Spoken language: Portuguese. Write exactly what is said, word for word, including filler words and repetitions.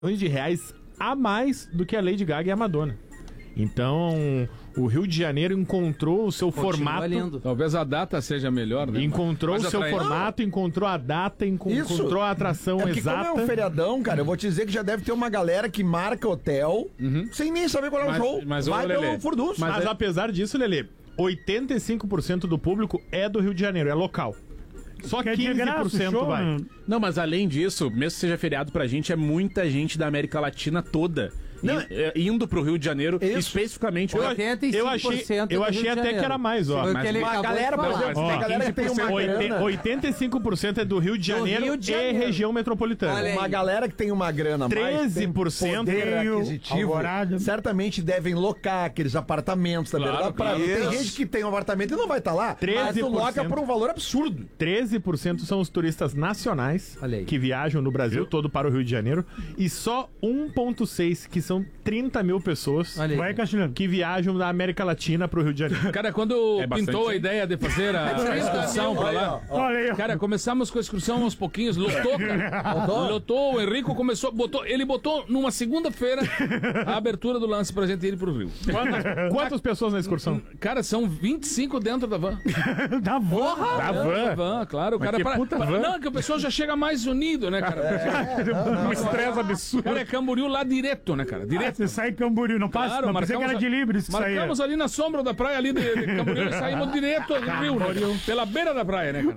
de reais a mais do que a Lady Gaga e a Madonna. Então, o Rio de Janeiro encontrou o seu Continua formato. Lindo. Talvez a data seja melhor, né? Encontrou o seu formato, encontrou a data, enco- encontrou a atração é exata. Como é um feriadão, cara, eu vou te dizer que já deve ter uma galera que marca hotel uhum. sem nem saber qual é o mas, show. Mas, vai Lelê, pelo Furdunço. Mas, mas é... apesar disso, Lelê, oitenta e cinco por cento do público é do Rio de Janeiro, é local. Só que quinze por cento show, vai. Não, mas além disso, mesmo que seja feriado pra gente, é muita gente da América Latina toda. Não, é, indo pro Rio de Janeiro, isso. especificamente. Eu, eu achei, eu achei até que era mais, ó. Mas uma galera, por exemplo, tem galera que tem uma grana. oitenta e cinco por cento é do Rio de Janeiro, Rio de Janeiro. e região metropolitana. Uma galera que tem uma grana mais, treze por cento poder aquisitivo, certamente devem locar aqueles apartamentos da claro, beira da praia. Tem gente que tem um apartamento e não vai estar lá, mas tu loca por um valor absurdo. treze por cento são os turistas nacionais que viajam no Brasil todo para o Rio de Janeiro e só um vírgula seis que são São trinta mil pessoas Vai, que viajam da América Latina pro Rio de Janeiro. Cara, quando é pintou a ideia de fazer a, a excursão pra lá, Olha, cara, começamos com a excursão aos pouquinhos, lotou, cara. Lotou, o Henrico começou, botou, ele botou numa segunda-feira a abertura do lance pra gente ir pro Rio. Quantas, quantas pessoas na excursão? Cara, são vinte e cinco dentro da van. Da van? Da van. Da van, claro. Cara, que pra, puta pra, van. Não, que o pessoal já chega mais unido, né, cara? É, um estresse absurdo. Cara, é Camboriú lá direto, né, cara? Direto. Ah, você sai em Camboriú, não passa, claro, não pensei que era de Libres que Marcamos saía. ali na sombra da praia ali de, de Camboriú e saímos direto do Rio, né? Pela beira da praia, né, cara?